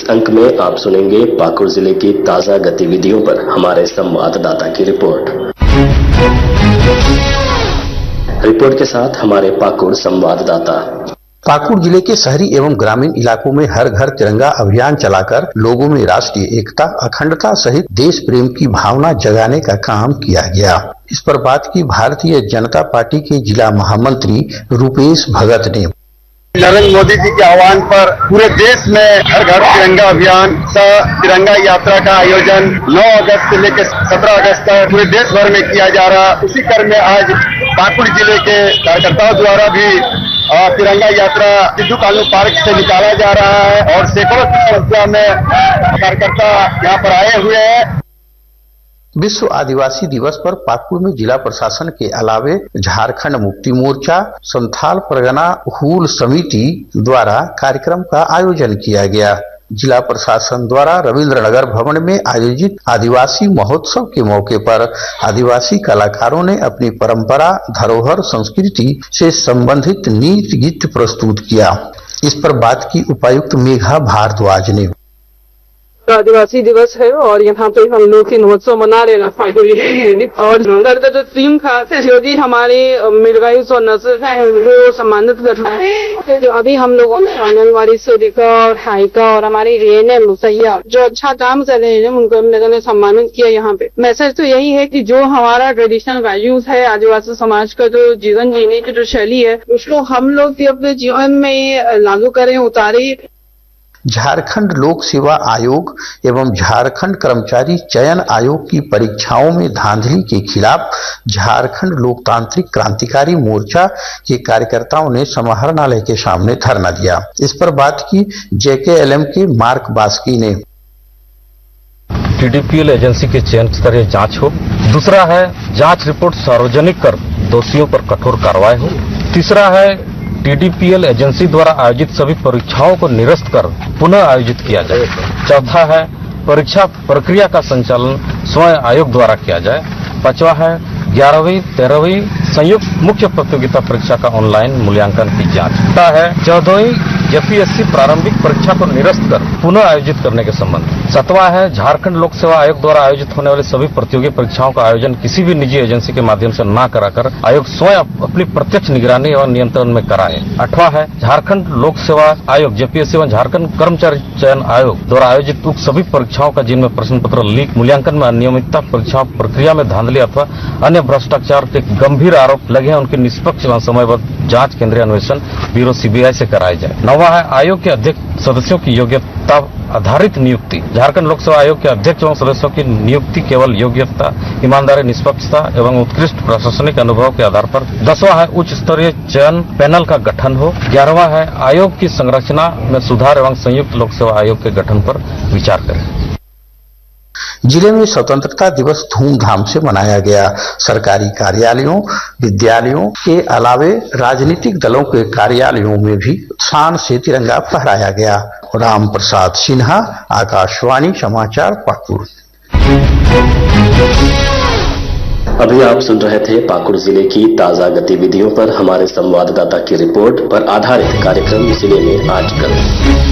इस अंक में आप सुनेंगे पाकुड़ जिले की ताजा गतिविधियों पर हमारे संवाददाता की रिपोर्ट के साथ हमारे पाकुड़ संवाददाता। पाकुड़ जिले के शहरी एवं ग्रामीण इलाकों में हर घर तिरंगा अभियान चलाकर लोगों में राष्ट्रीय एकता, अखंडता सहित देश प्रेम की भावना जगाने का काम किया गया। इस पर बात की भारतीय जनता पार्टी के जिला महामंत्री रूपेश भगत ने। नरेंद्र मोदी जी के आह्वान पर पूरे देश में हर घर तिरंगा अभियान सह तिरंगा यात्रा का आयोजन 9 अगस्त से लेकर 17 अगस्त तक पूरे देश भर में किया जा रहा। उसी क्रम में आज पाकुड़ जिले के कार्यकर्ताओं द्वारा भी तिरंगा यात्रा सिद्धू कानू पार्क से निकाला जा रहा है और सैकड़ों की संख्या में कार्यकर्ता यहाँ पर आए हुए हैं। विश्व आदिवासी दिवस पर पाकुड़ में जिला प्रशासन के अलावे झारखंड मुक्ति मोर्चा, संथाल परगना हूल समिति द्वारा कार्यक्रम का आयोजन किया गया। जिला प्रशासन द्वारा रविंद्रनगर भवन में आयोजित आदिवासी महोत्सव के मौके पर आदिवासी कलाकारों ने अपनी परंपरा, धरोहर, संस्कृति से संबंधित गीत गीत प्रस्तुत किया। इस पर बात की उपायुक्त मेघा भारद्वाज ने। आदिवासी दिवस है और यहाँ पे हम लोग की महोत्सव मना रहे हैं और उधर का जो थीम खास है जो भी हमारे मिडवाइफ्स और नर्सेस हैं उनको सम्मानित करना है। जो अभी हम लोगों ने आंगनवाड़ी सेविका और हाइका और हमारी ANM मुसैया जो अच्छा काम कर रहे हैं उनको हम लोगों ने सम्मानित किया। यहाँ पे मैसेज तो यही है कि जो हमारा ट्रेडिशनल वैल्यूज है, आदिवासी समाज का जो जीवन जीने की जो शैली है उसको हम लोग भी अपने जीवन में लागू करें, उतारे। झारखंड लोक सेवा आयोग एवं झारखंड कर्मचारी चयन आयोग की परीक्षाओं में धांधली के खिलाफ झारखंड लोकतांत्रिक क्रांतिकारी मोर्चा के कार्यकर्ताओं ने समाहरणालय के सामने धरना दिया। इस पर बात की JKLM के मार्क बास्की ने। TDPL एजेंसी के चयन स्तरीय जांच हो। दूसरा है जांच रिपोर्ट सार्वजनिक कर दोषियों पर कठोर कार्रवाई हो। तीसरा है TDPL एजेंसी द्वारा आयोजित सभी परीक्षाओं को निरस्त कर पुनः आयोजित किया जाए। चौथा है परीक्षा प्रक्रिया का संचालन स्वयं आयोग द्वारा किया जाए। पांचवा है 11वीं 13वीं संयुक्त मुख्य प्रतियोगिता परीक्षा का ऑनलाइन मूल्यांकन की जांच। छठा है 14वीं JPSC प्रारंभिक परीक्षा को निरस्त कर पुनः आयोजित करने के संबंध। 7वां है झारखंड लोक सेवा आयोग द्वारा आयोजित होने वाले सभी प्रतियोगी परीक्षाओं का आयोजन किसी भी निजी एजेंसी के माध्यम से न कराकर आयोग स्वयं अपनी प्रत्यक्ष निगरानी एवं नियंत्रण में कराए। 8वां है झारखंड लोक सेवा आयोग JPSC एवं झारखंड कर्मचारी चयन आयोग द्वारा आयोजित उक्त सभी परीक्षाओं का जिनमें प्रश्न पत्र लीक, मूल्यांकन में अनियमितता, परीक्षा प्रक्रिया में धांधली अथवा अन्य भ्रष्टाचार के गंभीर आरोप लगे हैं उनकी निष्पक्ष एवं समयबद्ध जांच केंद्रीय अन्वेषण ब्यूरो CBI से कराई जाए। 9वां है आयोग के अध्यक्ष सदस्यों की योग्यता आधारित नियुक्ति। झारखंड लोक सेवा आयोग के अध्यक्ष एवं सदस्यों की नियुक्ति केवल योग्यता, ईमानदारी, निष्पक्षता एवं उत्कृष्ट प्रशासनिक अनुभव के आधार पर। 10वां है उच्च स्तरीय चयन पैनल का गठन हो। 11वां है आयोग की संरचना में सुधार एवं संयुक्त लोक सेवा आयोग के गठन पर विचार करें। जिले में स्वतंत्रता दिवस धूमधाम से मनाया गया। सरकारी कार्यालयों, विद्यालयों के अलावे राजनीतिक दलों के कार्यालयों में भी शान से तिरंगा फहराया गया। राम प्रसाद सिन्हा, आकाशवाणी समाचार, पाकुड़। अभी आप सुन रहे थे पाकुड़ जिले की ताजा गतिविधियों पर हमारे संवाददाता की रिपोर्ट पर आधारित कार्यक्रम जिले में आजकल।